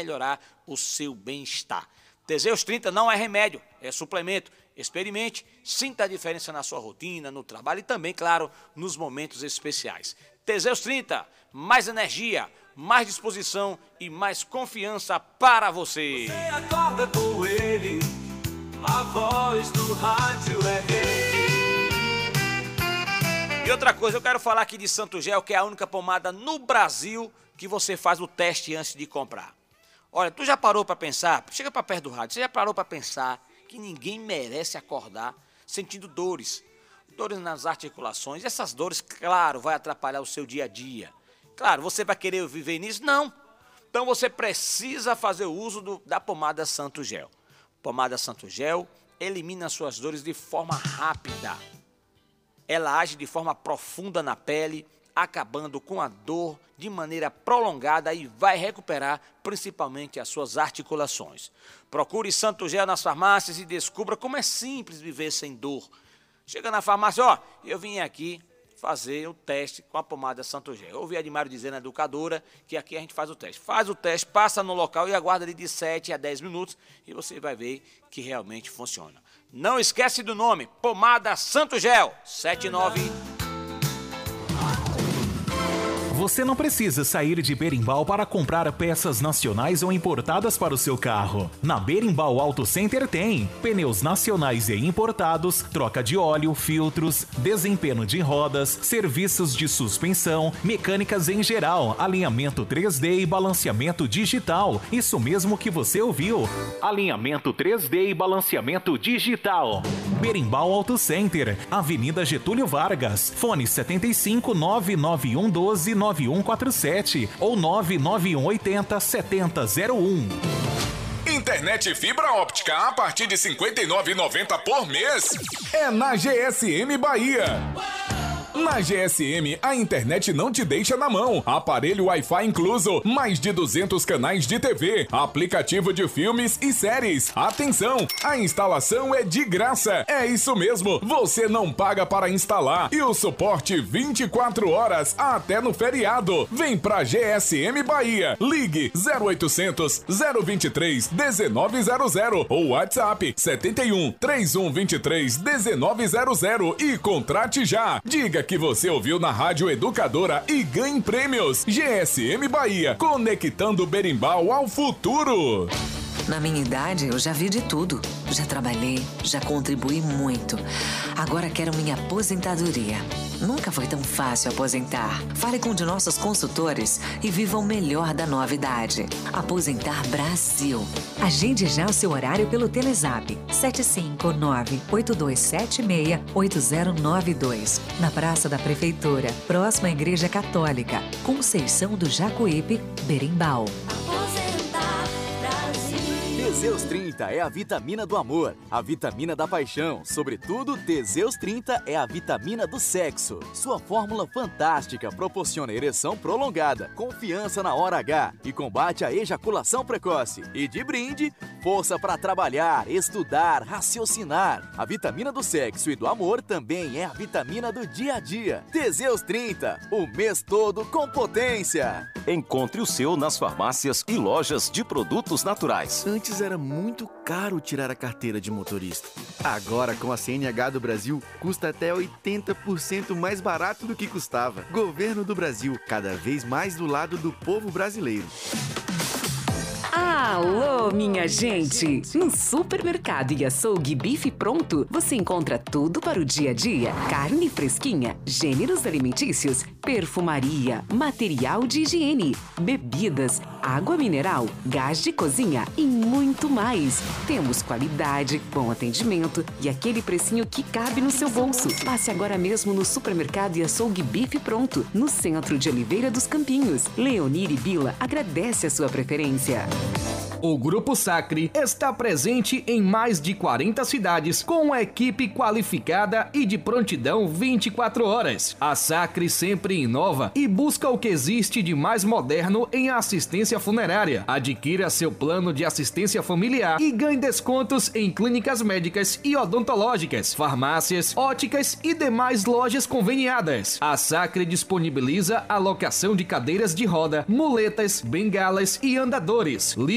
melhorar o seu bem-estar. Teseus 30 não é remédio, é suplemento. Experimente, sinta a diferença na sua rotina, no trabalho e também, claro, nos momentos especiais. Teseus 30, mais energia, mais disposição e mais confiança para você. Você acorda com ele, a voz do rádio é rei. E outra coisa, eu quero falar aqui de Santo Gel, que é a única pomada no Brasil que você faz o teste antes de comprar. Olha, tu já parou para pensar, chega para perto do rádio, você já parou para pensar que ninguém merece acordar sentindo dores nas articulações? Essas dores, claro, vai atrapalhar o seu dia a dia. Claro, você vai querer viver nisso? Não. Então você precisa fazer o uso da pomada Santo Gel. Pomada Santo Gel elimina suas dores de forma rápida. Ela age de forma profunda na pele, acabando com a dor de maneira prolongada e vai recuperar principalmente as suas articulações. Procure Santo Gel nas farmácias e descubra como é simples viver sem dor. Chega na farmácia, ó, eu vim aqui fazer o teste com a pomada Santo Gel. Eu ouvi a Admário dizer na educadora que aqui a gente faz o teste. Faz o teste, passa no local e aguarda ali de 7 a 10 minutos e você vai ver que realmente funciona. Não esquece do nome, pomada Santo Gel, 79. Você não precisa sair de Berimbau para comprar peças nacionais ou importadas para o seu carro. Na Berimbau Auto Center tem pneus nacionais e importados, troca de óleo, filtros, desempenho de rodas, serviços de suspensão, mecânicas em geral, alinhamento 3D e balanceamento digital. Isso mesmo que você ouviu. Alinhamento 3D e balanceamento digital. Berimbau Auto Center, Avenida Getúlio Vargas, fone 75 99112 9147 ou 99180 7001. Internet fibra óptica a partir de R$ 59,90 por mês. É na GSM Bahia. Na GSM, a internet não te deixa na mão. Aparelho Wi-Fi incluso, mais de 200 canais de TV, aplicativo de filmes e séries. Atenção, a instalação é de graça. É isso mesmo, você não paga para instalar. E o suporte 24 horas até no feriado. Vem pra GSM Bahia. Ligue 0800 023 1900 ou WhatsApp 71 3123 1900 e contrate já. Diga que você ouviu na Rádio Educadora e ganhe prêmios. GSM Bahia, conectando Berimbau ao futuro. Na minha idade, eu já vi de tudo. Já trabalhei, já contribuí muito. Agora quero minha aposentadoria. Nunca foi tão fácil aposentar. Fale com um de nossos consultores e viva o melhor da nova idade. Aposentar Brasil. Agende já o seu horário pelo Telezap 759-8276-8092. Na Praça da Prefeitura, próxima à Igreja Católica, Conceição do Jacuípe, Berimbau. Teseus 30 é a vitamina do amor, a vitamina da paixão. Sobretudo, Teseus 30 é a vitamina do sexo. Sua fórmula fantástica proporciona ereção prolongada, confiança na hora H e combate a ejaculação precoce. E de brinde, força para trabalhar, estudar, raciocinar. A vitamina do sexo e do amor também é a vitamina do dia a dia. Teseus 30, o mês todo com potência. Encontre o seu nas farmácias e lojas de produtos naturais. Antes era muito caro tirar a carteira de motorista. Agora, com a CNH do Brasil, custa até 80% mais barato do que custava. Governo do Brasil, cada vez mais do lado do povo brasileiro. Alô, minha gente! No Supermercado e Açougue Bife Pronto, você encontra tudo para o dia a dia. Carne fresquinha, gêneros alimentícios, perfumaria, material de higiene, bebidas, água mineral, gás de cozinha e muito mais. Temos qualidade, bom atendimento e aquele precinho que cabe no seu bolso. Passe agora mesmo no Supermercado e Açougue Bife Pronto, no centro de Oliveira dos Campinhos. Leonir e Bila agradece a sua preferência. O Grupo Sacre está presente em mais de 40 cidades com uma equipe qualificada e de prontidão 24 horas. A Sacre sempre inova e busca o que existe de mais moderno em assistência funerária. Adquira seu plano de assistência familiar e ganhe descontos em clínicas médicas e odontológicas, farmácias, óticas e demais lojas conveniadas. A Sacre disponibiliza a locação de cadeiras de roda, muletas, bengalas e andadores.